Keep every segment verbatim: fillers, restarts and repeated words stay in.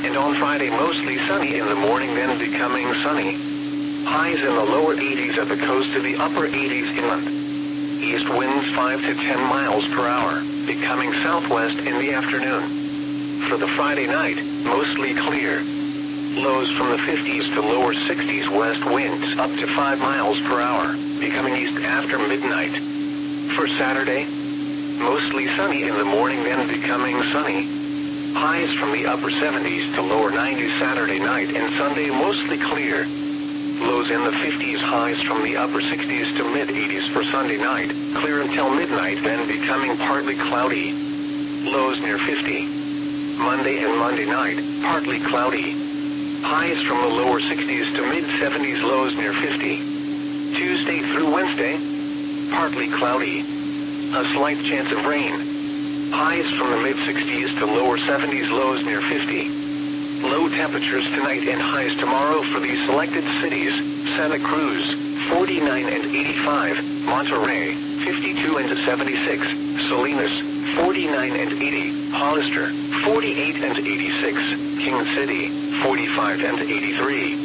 and on Friday mostly sunny in the morning, then becoming sunny. Highs in the lower eighties at the coast to the upper eighties inland. East winds five to ten miles per hour, becoming southwest in the afternoon. For the Friday night, mostly clear. Lows from the fifties to lower sixties, west winds up to five miles per hour, becoming east after midnight. For Saturday, mostly sunny in the morning, then becoming sunny. Highs from the upper seventies to lower nineties Saturday night, and Sunday mostly clear. Lows in the fifties, highs from the upper sixties to mid-eighties for Sunday night, clear until midnight, then becoming partly cloudy. Lows near fifty. Monday and Monday night, partly cloudy. Highs from the lower sixties to mid-seventies, lows near fifty. Tuesday through Wednesday, partly cloudy. A slight chance of rain. Highs from the mid-sixties to lower seventies, lows near fifty. Low temperatures tonight and highs tomorrow for these selected cities: Santa Cruz, forty-nine and eighty-five, Monterey, fifty-two and seventy-six, Salinas, forty-nine and eighty, Hollister, forty-eight and eighty-six, King City, forty-five and eighty-three.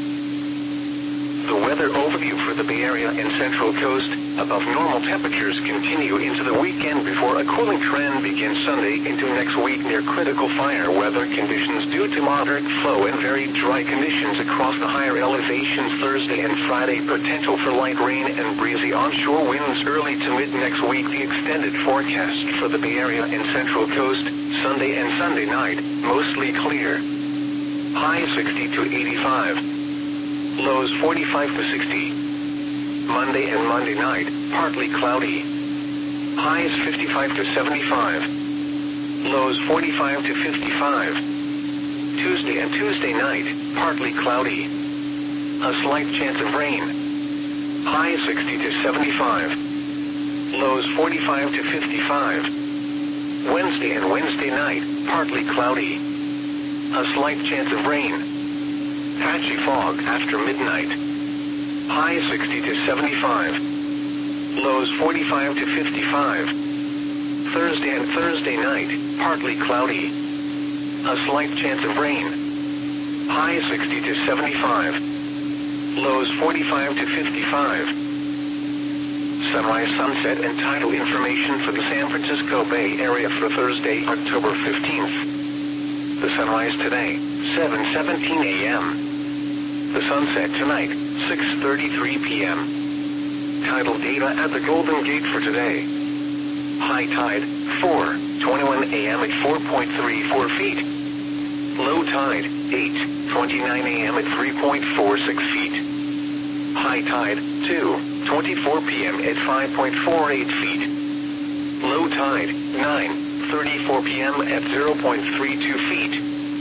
The weather overview for the Bay Area and Central Coast: above normal temperatures continue into the weekend before a cooling trend begins Sunday into next week near critical fire weather conditions due to moderate flow and very dry conditions across the higher elevations. Thursday and Friday, potential for light rain and breezy onshore winds early to mid next week. The extended forecast for the Bay Area and Central Coast: Sunday and Sunday night, mostly clear. High sixty to eighty-five. Lows forty-five to sixty. Monday and Monday night, partly cloudy. Highs fifty-five to seventy-five. Lows forty-five to fifty-five. Tuesday and Tuesday night, partly cloudy. A slight chance of rain. Highs sixty to seventy-five. Lows forty-five to fifty-five. Wednesday and Wednesday night, partly cloudy. A slight chance of rain. Patchy fog after midnight. High sixty to seventy-five. Lows forty-five to fifty-five. Thursday and Thursday night, partly cloudy. A slight chance of rain. High sixty to seventy-five. Lows forty-five to fifty-five. Sunrise, sunset, and tidal information for the San Francisco Bay Area for Thursday, October fifteenth. The sunrise today, seven seventeen a m The sunset tonight, six thirty-three p m Tidal data at the Golden Gate for today. High tide, four twenty-one a m at four point three four feet. Low tide, eight twenty-nine a m at three point four six feet. High tide, two twenty-four p m at five point four eight feet. Low tide, nine thirty-four p m at zero point three two feet.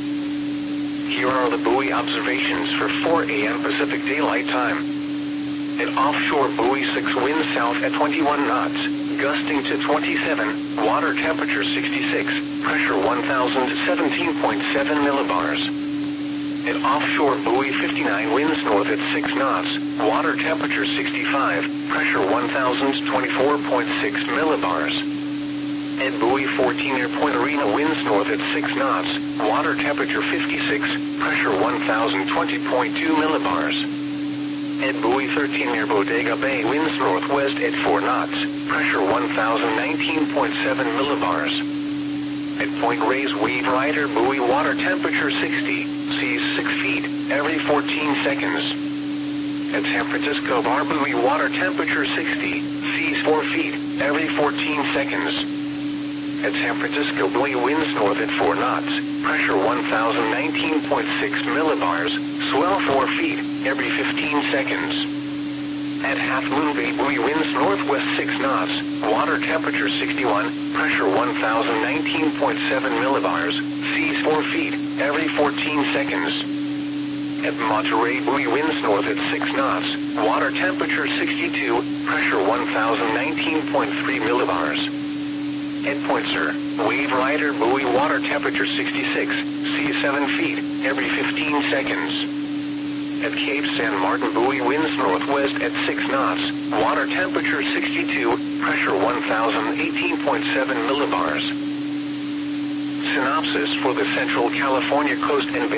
Here are the buoy observations for four a m Pacific Daylight Time. At offshore buoy six, wind south at twenty-one knots, gusting to twenty-seven, water temperature sixty-six, pressure one thousand seventeen point seven millibars. At offshore buoy fifty-nine, winds north at six knots, water temperature sixty-five, pressure one thousand twenty-four point six millibars. At buoy fourteen near Point Arena, winds north at six knots, water temperature fifty-six, pressure one thousand twenty point two millibars. At buoy thirteen near Bodega Bay, winds northwest at four knots, pressure one thousand nineteen point seven millibars. At Point Reyes Wave Rider buoy, water temperature sixty, seas six feet, every fourteen seconds. At San Francisco Bar buoy, water temperature sixty, seas four feet, every fourteen seconds. At San Francisco buoy, winds north at four knots, pressure one thousand nineteen point six millibars, swell four feet, every fifteen seconds. At Half Moon Bay buoy, winds northwest six knots, water temperature sixty-one, pressure one thousand nineteen point seven millibars, seas four feet, every fourteen seconds. At Monterey buoy, winds north at six knots, water temperature sixty-two, pressure one thousand nineteen point three millibars. At Point Sur, Wave Rider buoy, water temperature sixty-six, seas seven feet, every fifteen seconds. At Cape San Martin buoy, winds northwest at six knots, water temperature sixty-two, pressure one thousand eighteen point seven millibars. Synopsis for the Central California coast and